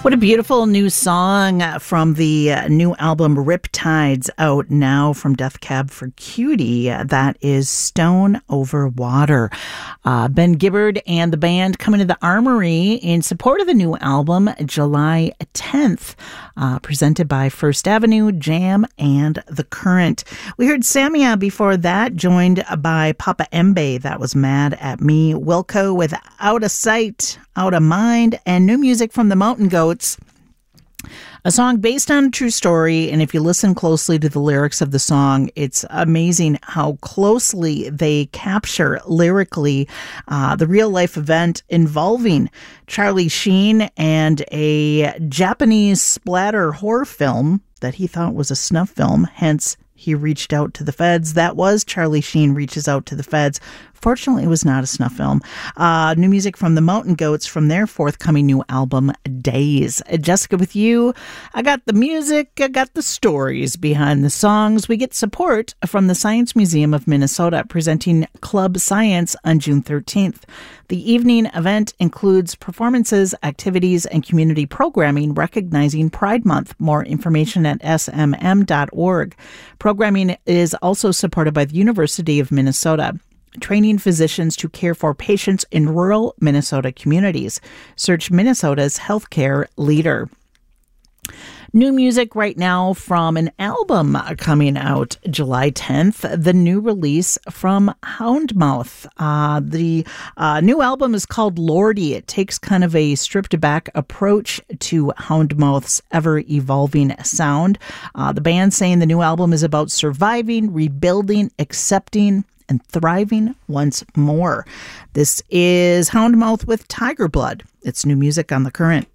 What a beautiful new song from the new album Riptides, out now from Death Cab for Cutie. That is Stone Over Water. Ben Gibbard and the band coming to the Armory in support of the new album July 10th, presented by First Avenue, Jam, and The Current. We heard Samia before that, joined by Papa Embe. That was Mad at Me. Wilco with Out of Sight, Out of Mind, and new music from the Mountain Goats. A song based on a true story, and if you listen closely to the lyrics of the song, it's amazing how closely they capture lyrically the real-life event involving Charlie Sheen and a Japanese splatter horror film that he thought was a snuff film, hence he reached out to the feds. That was Charlie Sheen reaches out to the feds. Fortunately, it was not a snuff film. New music from the Mountain Goats from their forthcoming new album, Days. Jessica with you. I got the music, I got the stories behind the songs. We get support from the Science Museum of Minnesota, presenting Club Science on June 13th. The evening event includes performances, activities, and community programming recognizing Pride Month. More information at smm.org. Programming is also supported by the University of Minnesota, training physicians to care for patients in rural Minnesota communities. Search Minnesota's healthcare leader. New music right now from an album coming out July 10th, the new release from Houndmouth. The new album is called Lordy. It takes kind of a stripped-back approach to Houndmouth's ever-evolving sound. The band saying the new album is about surviving, rebuilding, accepting, and thriving once more. This is Houndmouth with Tiger Blood. It's new music on The Current.